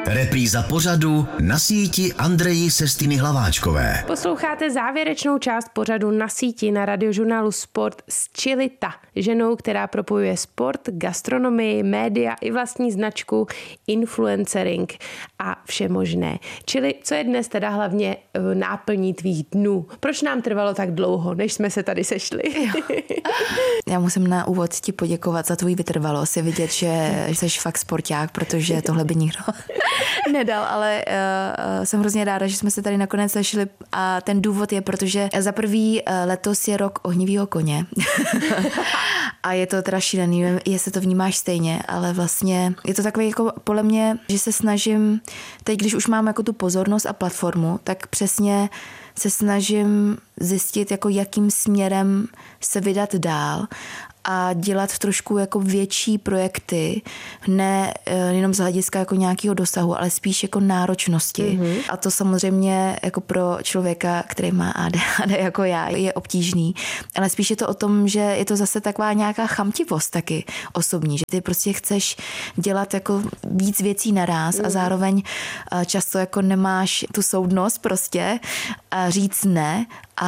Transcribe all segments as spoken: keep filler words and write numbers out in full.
Repríza pořadu Na síti Andreji Sestiny Hlaváčkové. Posloucháte závěrečnou část pořadu Na síti na radiožurnálu Sport s Čilita, ženou, která propojuje sport, gastronomii, média i vlastní značku, influencering a vše možné. Čili co je dnes teda hlavně náplní tvých dnů? Proč nám trvalo tak dlouho, než jsme se tady sešli? Já musím na úvod ti poděkovat za tvůj vytrvalost. Je vidět, že jsi fakt sporták, protože tohle by nikdo nedal, ale uh, jsem hrozně ráda, že jsme se tady nakonec sešli a ten důvod je, protože za prvý uh, letos je rok ohnivýho koně a je to teda šílený, jestli to vnímáš stejně, ale vlastně je to takový jako podle mě, že se snažím, teď když už mám jako tu pozornost a platformu, tak přesně se snažím zjistit, jako jakým směrem se vydat dál a dělat trošku jako větší projekty, ne jenom z hlediska jako nějakého dosahu, ale spíš jako náročnosti. Mm-hmm. A to samozřejmě jako pro člověka, který má A D H D jako já, je obtížný. Ale spíš je to o tom, že je to zase taková nějaká chamtivost taky osobní, že ty prostě chceš dělat jako víc věcí naráz mm-hmm. a zároveň často jako nemáš tu soudnost prostě a říct ne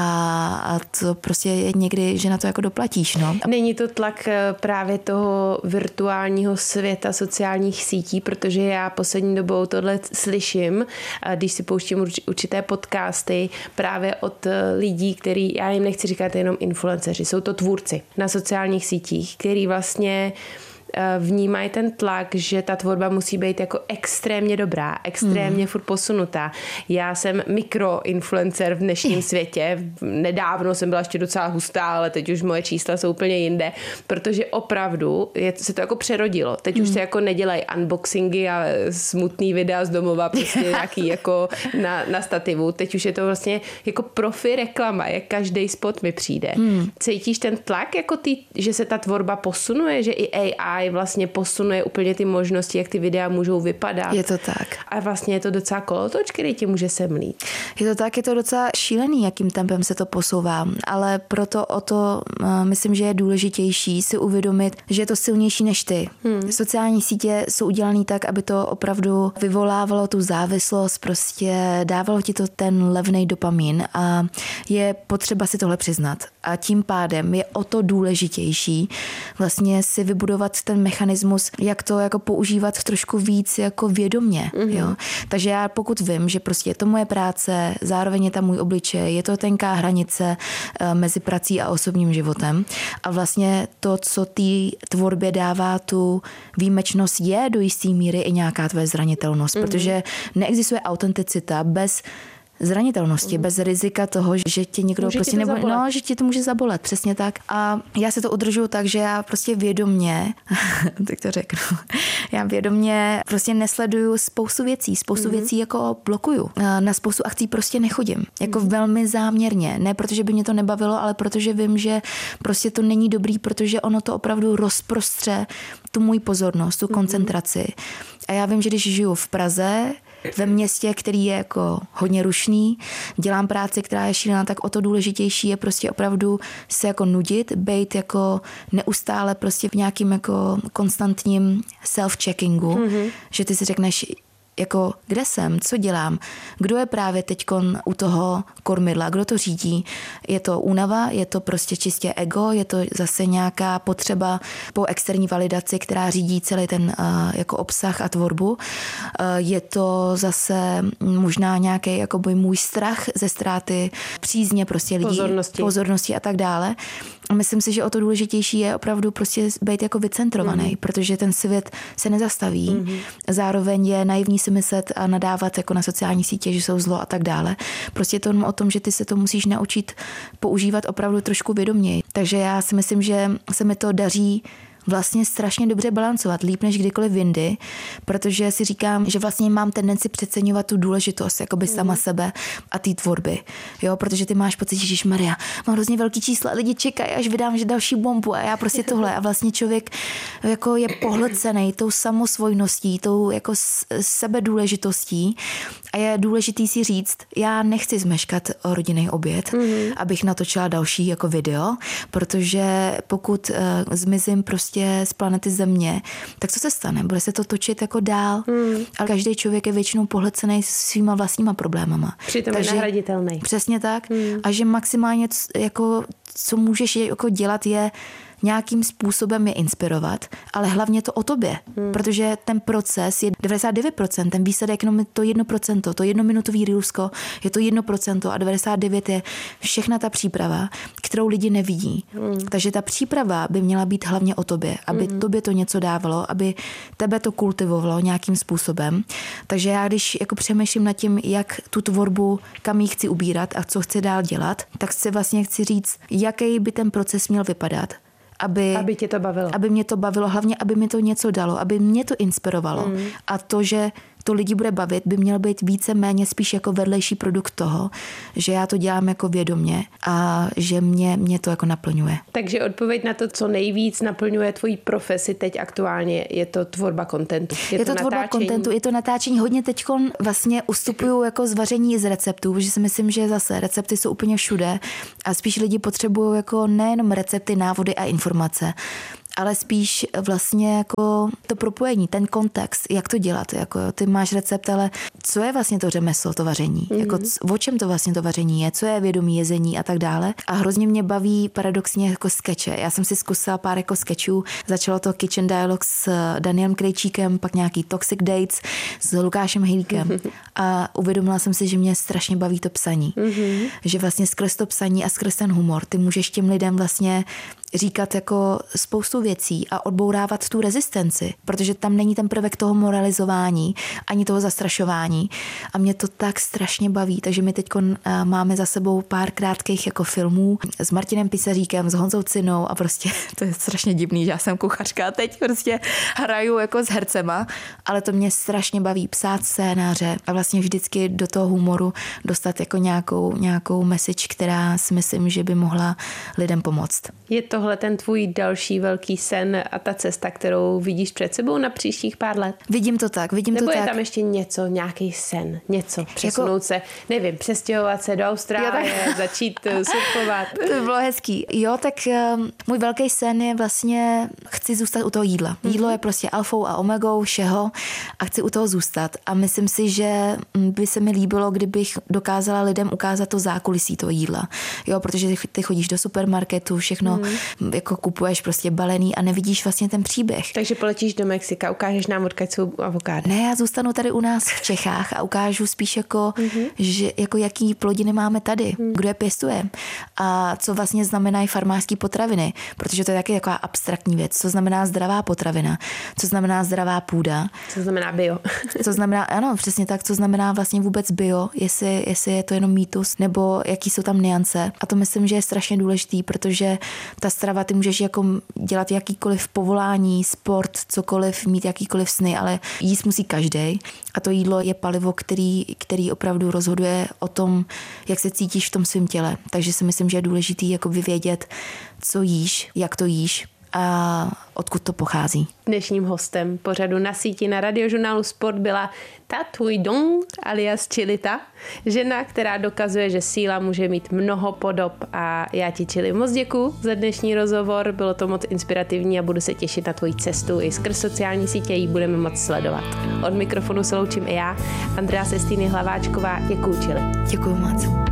a to prostě je někdy, že na to jako doplatíš. No. Není to tlak právě toho virtuálního světa sociálních sítí, protože já poslední dobou tohle slyším, když si pouštím určité podcasty právě od lidí, který, já jim nechci říkat jenom influenceři, jsou to tvůrci na sociálních sítích, který vlastně vnímají ten tlak, že ta tvorba musí být jako extrémně dobrá, extrémně mm. furt posunutá. Já jsem mikroinfluencer v dnešním světě. Nedávno jsem byla ještě docela hustá, ale teď už moje čísla jsou úplně jinde, protože opravdu je, se to jako přerodilo. Teď mm. už se jako nedělají unboxingy a smutný videa z domova, prostě nějaký jako na, na stativu. Teď už je to vlastně jako profi reklama, jak každý spot mi přijde. Mm. Cítíš ten tlak, jako ty, že se ta tvorba posunuje, že i A I vlastně posunuje úplně ty možnosti, jak ty videa můžou vypadat. Je to tak. A vlastně je to docela kolotoč, který tě může semlít. Je to tak, je to docela šílený, jakým tempem se to posouvá, ale proto o to uh, myslím, že je důležitější si uvědomit, že je to silnější než ty. Hmm. Sociální sítě jsou udělané tak, aby to opravdu vyvolávalo tu závislost, prostě dávalo ti to ten levnej dopamin a je potřeba si tohle přiznat. A tím pádem je o to důležitější vlastně si vybudovat ten mechanismus, jak to jako používat trošku víc jako vědomě. Mm-hmm. Jo? Takže já pokud vím, že prostě je to moje práce, zároveň je tam můj obličej, je to tenká hranice uh, mezi prací a osobním životem a vlastně to, co té tvorbě dává tu výjimečnost, je do jisté míry i nějaká tvoje zranitelnost, mm-hmm. protože neexistuje autenticita bez zranitelnosti, mm. bez rizika toho, že tě někdo může prostě nebo no, že ti to může zabolet, přesně tak. A já se to udržuju tak, že já prostě vědomně, tak to řeknu, já vědomně prostě nesleduju spoustu věcí, spoustu mm. věcí jako blokuju. Na spoustu akcí prostě nechodím. Jako mm. velmi záměrně. Ne protože by mě to nebavilo, ale protože vím, že prostě to není dobrý, protože ono to opravdu rozprostře tu můj pozornost, tu mm. koncentraci. A já vím, že když žiju v Praze, ve městě, který je jako hodně rušný, dělám práci, která je šílená, tak o to důležitější je prostě opravdu se jako nudit, bejt jako neustále prostě v nějakým jako konstantním self-checkingu, mm-hmm. že ty si řekneš, jako kde jsem, co dělám, kdo je právě teďkon u toho kormidla, kdo to řídí. Je to únava, je to prostě čistě ego, je to zase nějaká potřeba po externí validaci, která řídí celý ten uh, jako obsah a tvorbu. Uh, je to zase možná nějaký jako můj strach ze ztráty přízně prostě lidí, pozornosti, pozornosti a tak dále. A myslím si, že o to důležitější je opravdu prostě být jako vycentrovaný, mm-hmm. protože ten svět se nezastaví. Mm-hmm. Zároveň je naivní si myslet a nadávat jako na sociální sítě, že jsou zlo a tak dále. Prostě je to o tom, že ty se to musíš naučit používat opravdu trošku vědoměji. Takže já si myslím, že se mi to daří vlastně strašně dobře balancovat, líp než kdykoliv jindy, protože si říkám, že vlastně mám tendenci přeceňovat tu důležitost jakoby mm. sama sebe a té tvorby. Jo, protože ty máš pocit, že ježišmarja, mám hrozně velký čísla, lidi čekají, až vydám že další bombu a já prostě tohle. A vlastně člověk jako je pohlcený tou samosvojností, tou jako sebedůležitostí a je důležitý si říct, já nechci zmeškat rodinný oběd, mm. abych natočila další jako video, protože pokud uh, zmizím prostě prostě z planety Země, tak co se stane? Bude se to točit jako dál, hmm. ale každý člověk je většinou pohlcený svýma vlastníma problémama. Přitom je nahraditelný. Přesně tak. Hmm. A že maximálně jako, co můžeš jako dělat je nějakým způsobem je inspirovat, ale hlavně to o tobě, hmm. protože ten proces je devadesát devět procent, ten výsledek jenom to jedno procento, to jednominutový rýlsko je to jedno procento a devadesát devět je všechna ta příprava, kterou lidi nevidí. Hmm. Takže ta příprava by měla být hlavně o tobě, aby hmm. tobě to něco dávalo, aby tebe to kultivovalo nějakým způsobem. Takže já, když jako přemýšlím nad tím, jak tu tvorbu, kam ji chci ubírat a co chci dál dělat, tak si vlastně chci říct, jaký by ten proces měl vypadat. Aby, aby tě to bavilo. Aby mě to bavilo, hlavně aby mi to něco dalo, aby mě to inspirovalo. Mm. A to, že to lidi bude bavit, by mělo být více méně spíš jako vedlejší produkt toho, že já to dělám jako vědomě a že mě, mě to jako naplňuje. Takže odpověď na to, co nejvíc naplňuje tvoji profesi teď aktuálně, je to tvorba kontentu. Je, je to, to tvorba kontentu, je to natáčení. Hodně teďkon vlastně ustupuju jako z vaření z receptů, protože si myslím, že zase recepty jsou úplně všude a spíš lidi potřebují jako nejenom recepty, návody a informace, ale spíš vlastně jako to propojení, ten kontext, jak to dělat. Jako ty máš recept, ale co je vlastně to řemeslo, to vaření? Mm-hmm. Jako o čem to vlastně to vaření je? Co je vědomí jezení a tak dále? A hrozně mě baví paradoxně jako skeče. Já jsem si zkusila pár jako skečů. Začalo to Kitchen Dialogue s Danielem Krejčíkem, pak nějaký Toxic Dates s Lukášem Hejlíkem. Mm-hmm. A uvědomila jsem si, že mě strašně baví to psaní. Mm-hmm. Že vlastně skrz to psaní a skrz ten humor ty můžeš těm lidem vlastně říkat jako spoustu věcí a odbourávat tu rezistenci, protože tam není ten prvek toho moralizování ani toho zastrašování a mě to tak strašně baví, takže my teď máme za sebou pár krátkých jako filmů s Martinem Pisaříkem, s Honzou Cinou a prostě to je strašně divný, že já jsem kuchařka a teď prostě hraju jako s hercema, ale to mě strašně baví psát scénáře a vlastně vždycky do toho humoru dostat jako nějakou, nějakou message, která si myslím, že by mohla lidem pomoct. Je tohle ten tvůj další velký sen a ta cesta, kterou vidíš před sebou na příštích pár let? Vidím to tak, vidím Nebo to tak. Nebo je tam ještě něco, nějaký sen, něco, přesunout jako... se, nevím, přestěhovat se do Austrálie, tak... začít surfovat. To by bylo hezký. Jo, tak um, můj velký sen je vlastně, chci zůstat u toho jídla. Mm-hmm. Jídlo je prostě alfou a omegou všeho a chci u toho zůstat. A myslím si, že by se mi líbilo, kdybych dokázala lidem ukázat to zákulisí toho jídla. Jo, protože ty chodíš do supermarketu, všechno mm. jako kupuješ prostě balený a nevidíš vlastně ten příběh. Takže poletíš do Mexika, ukážeš nám, odkud jsou avokáda. Ne, já zůstanu tady u nás v Čechách a ukážu spíš jako, mm-hmm. že jako jaký plodiny máme tady, mm. kdo je pěstuje a co vlastně znamenají farmářské potraviny, protože to je taky taková abstraktní věc. Co znamená zdravá potravina, co znamená zdravá půda. Co znamená bio. Co znamená, ano, přesně tak, co znamená vlastně vůbec bio, jestli, jestli je to jenom mýtus, nebo jaký jsou tam nuance. A to myslím, že je strašně důležitý, protože ta strava, ty můžeš jako dělat jakýkoliv povolání, sport, cokoliv, mít jakýkoliv sny, ale jíst musí každej. A to jídlo je palivo, který, který opravdu rozhoduje o tom, jak se cítíš v tom svém těle. Takže si myslím, že je důležitý jako vyvědět, co jíš, jak to jíš a odkud to pochází. Dnešním hostem pořadu Na síti na Radiožurnálu Sport byla Ta Thuy Dong alias Chilita, žena, která dokazuje, že síla může mít mnoho podob a já ti, Chili, moc děkuju za dnešní rozhovor, bylo to moc inspirativní a budu se těšit na tvoji cestu i skrz sociální sítě, ji budeme moc sledovat. Od mikrofonu se loučím i já, Andrea Sestýny Hlaváčková, děkuju, Chili. Děkuju moc.